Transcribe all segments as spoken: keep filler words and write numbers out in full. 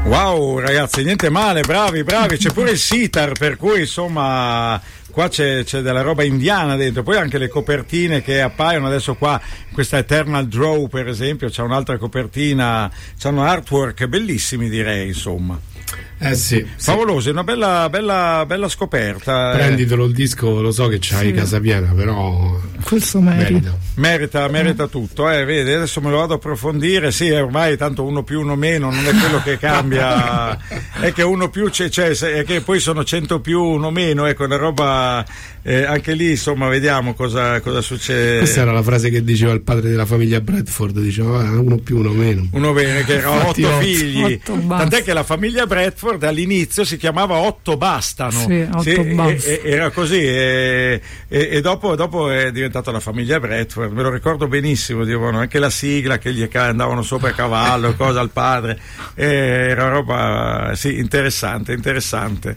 Wow ragazzi, niente male, bravi, bravi, c'è pure il sitar, per cui insomma qua c'è, c'è della roba indiana dentro, poi anche le copertine che appaiono adesso qua, questa Eternal Draw per esempio, c'è un'altra copertina, c'hanno artwork bellissimi direi, insomma. Eh sì, favoloso, sì. È una bella, bella, bella scoperta. Prenditelo il disco, lo so che c'hai sì. casa piena, però questo merita. Merita, merita tutto, eh, vedi, adesso me lo vado a approfondire, sì, ormai tanto uno più uno meno, non è quello che cambia, è che uno più c'è, c'è, è che poi sono cento più uno meno, ecco, una roba, eh, anche lì insomma vediamo cosa, cosa succede. Questa era la frase che diceva il padre della famiglia Bradford, diceva ah, uno più uno meno. Uno bene, che erano otto, otto figli, otto tant'è che la famiglia Bradford all'inizio si chiamava Otto Bastano, sì, otto sì, e, e, era così e, e, e dopo, dopo è diventata la famiglia Bradford, me lo ricordo benissimo, dicevano anche la sigla che gli andavano sopra a cavallo, cosa al padre, e era roba sì, interessante, interessante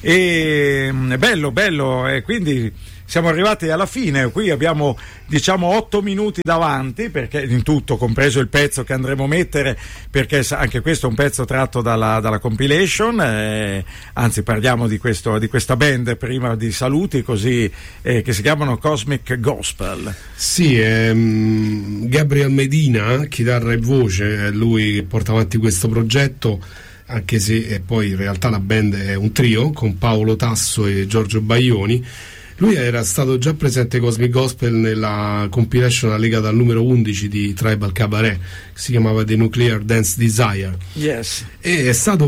e bello, bello, e quindi siamo arrivati alla fine, qui abbiamo diciamo otto minuti davanti, perché in tutto, compreso il pezzo che andremo a mettere, perché anche questo è un pezzo tratto dalla, dalla compilation, eh, anzi parliamo di, questo, di questa band prima di saluti, così eh, che si chiamano Cosmic Gospel. Sì, ehm, Gabriel Medina, chitarra e voce, è lui che porta avanti questo progetto, anche se eh, poi in realtà la band è un trio con Paolo Tasso e Giorgio Baglioni. Lui era stato già presente Cosmic Gospel nella compilation legata al numero undici di Tribal Cabaret, che si chiamava The Nuclear Dance Desire. Yes. E è stato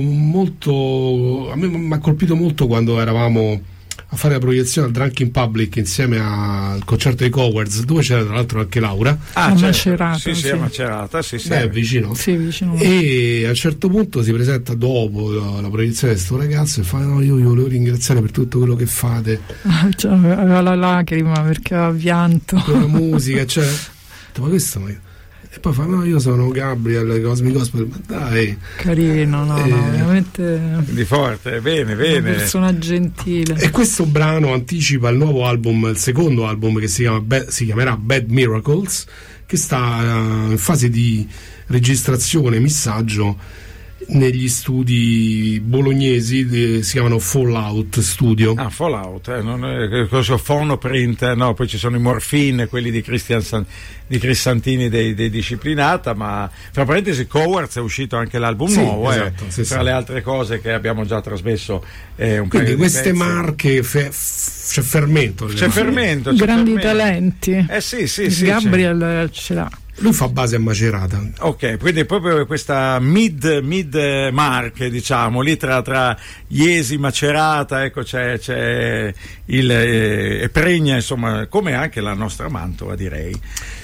molto, a me mi ha colpito molto quando eravamo a fare la proiezione al Drunk in Public insieme al concerto dei Cowards, dove c'era tra l'altro anche Laura. Ah, a certo. Macerata, sì, sì, sì. a Macerata, sì, sì. Beh, vicino. Sì, vicino. E a un certo punto si presenta dopo la, la proiezione di sto ragazzo e fa no, io vi volevo ringraziare per tutto quello che fate. Cioè, aveva la lacrima perché aveva pianto. Per la musica, cioè, ma questo ma... E poi fa no, io sono Gabriel Cosmic Gospel, ma dai, carino, no, e... no, veramente di forte, bene, bene, una persona gentile. E questo brano anticipa il nuovo album, il secondo album, che si chiama Bad, si chiamerà Bad Miracles, che sta uh, in fase di registrazione, missaggio negli studi bolognesi, de, si chiamano Fallout Studio. Ah, Fallout, eh, non è cosa Phonoprint, eh, no, poi ci sono i Morphine, quelli di Christian San, di Chris Santini dei, dei Disciplinata, ma fra parentesi Cowards è uscito anche l'album sì, nuovo, esatto, eh, sì, tra sì. le altre cose che abbiamo già trasmesso, eh, un quindi paio queste di pezzi. marche fe, f, c'è fermento, c'è fermento, c'è grandi fermento. talenti, eh sì sì sì, Gabriel ce l'ha. Lui fa base a Macerata. Ok, quindi proprio questa mid, mid marche, diciamo, lì tra, tra Iesi, Macerata, ecco, c'è, c'è il eh, Pregna, insomma, come anche la nostra Mantova, direi.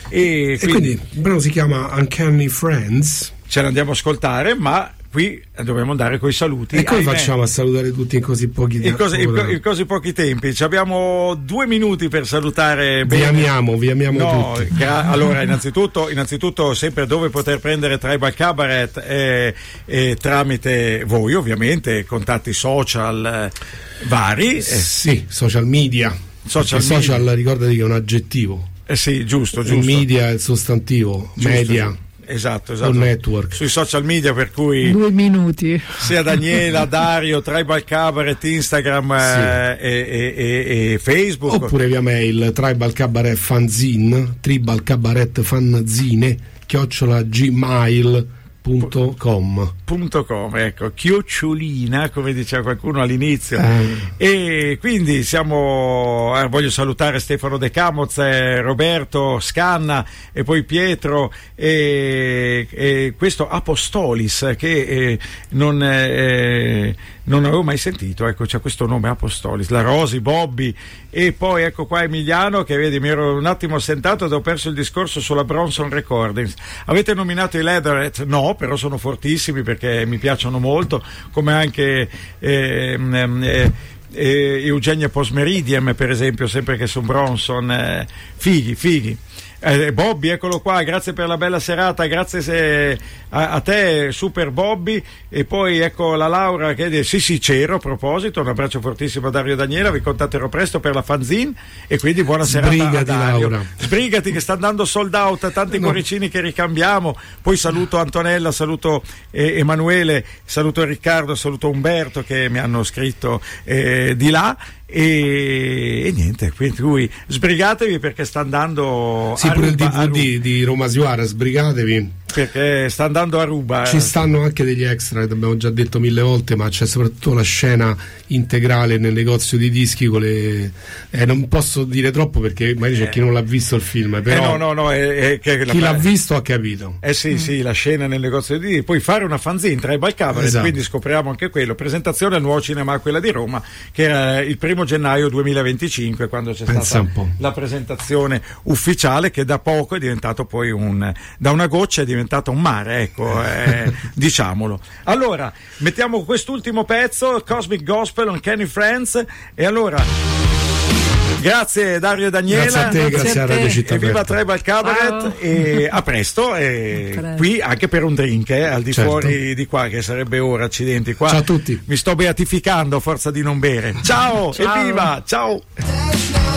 E, e quindi, quindi il brano si chiama Uncanny Friends. Ce l'andiamo a ascoltare, ma qui dobbiamo andare coi saluti. E come ahimè. facciamo a salutare tutti in così pochi tempi? In così, in, in così pochi tempi. Ci abbiamo due minuti per salutare. Vi bene. amiamo, vi amiamo no, tutti. Gra- allora, innanzitutto, innanzitutto sempre dove poter prendere Tribal Cabaret e, e tramite voi, ovviamente, contatti social eh, vari. Eh. Sì, social media. Social, media. social ricordati che è un aggettivo. Eh sì, giusto, giusto. Il media è il sostantivo, giusto, media. Esatto, esatto. O network. Sui social media, per cui due minuti sia Daniela, Dario, Tribal Cabaret, Instagram sì. eh, e, e, e, e Facebook, oppure via mail Tribal Cabaret Fanzine, Tribal Cabaret Fanzine chiocciola gmail punto com punto com, ecco, chiocciolina come diceva qualcuno all'inizio. eh. E quindi siamo eh, voglio salutare Stefano De Camoz, eh, Roberto Scanna e poi Pietro e, e questo Apostolis che eh, non, eh, non avevo mai sentito, ecco, c'è questo nome Apostolis, la Rosi, Bobby e poi ecco qua Emiliano che vedi mi ero un attimo assentato ed ho perso il discorso sulla Bronson Recordings. Avete nominato i Leatherhead? No, però sono fortissimi perché mi piacciono molto, come anche ehm, eh, eh, Eugenia Postmeridiem per esempio, sempre che sono Bronson, eh, fighi, fighi. Eh, Bobby, eccolo qua, grazie per la bella serata, grazie se, a, a te Super Bobby. E poi ecco la Laura che dice sì sì c'ero, a proposito, un abbraccio fortissimo a Dario Daniela, vi contatterò presto per la fanzine e quindi buona serata. Sbrigati, a Dario. Laura. Sbrigati che sta andando sold out, tanti No. cuoricini che ricambiamo. Poi saluto Antonella, saluto eh, Emanuele, saluto Riccardo, saluto Umberto che mi hanno scritto eh, di là. E, e niente, quindi lui sbrigatevi perché sta andando Sì, a pure Ruba, il D V D di Roma Suara, sbrigatevi. perché sta andando a Ruba. Ci stanno anche degli extra che abbiamo già detto mille volte, ma c'è soprattutto la scena integrale nel negozio di dischi con le... eh, non posso dire troppo perché magari c'è Eh. chi non l'ha visto il film, però eh no no no è, è che chi la... l'ha visto ha capito. Eh sì, mm. sì, la scena nel negozio di dischi, poi fare una fanzine tra i Balcabaret, Esatto. quindi scopriamo anche quello. Presentazione al Nuovo Cinema, quella di Roma, che era il primo gennaio duemilaventicinque, quando c'è Pensa stata un po'. la presentazione ufficiale, che da poco è diventato poi un, da una goccia è diventato un mare, ecco, eh, diciamolo. Allora, mettiamo quest'ultimo pezzo, Cosmic Gospel on Kenny Friends, e allora grazie Dario e Daniela, Grazie a te, grazie, Grazie a a Radio te. Città e viva Aperta. Tribal Cabaret. Ciao. E a presto, e Presto. qui anche per un drink, eh, al di Certo. fuori di qua, che sarebbe ora, accidenti qua. Ciao a tutti. Mi sto beatificando a forza di non bere. Ciao, Ciao. evviva, ciao.